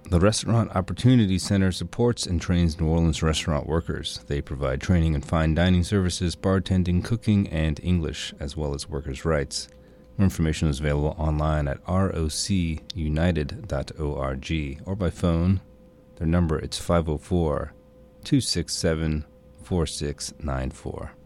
The Restaurant Opportunity Center supports and trains New Orleans restaurant workers. They provide training in fine dining services, bartending, cooking, and English, as well as workers' rights. More information is available online at rocunited.org or by phone. Their number is 504-267-4694.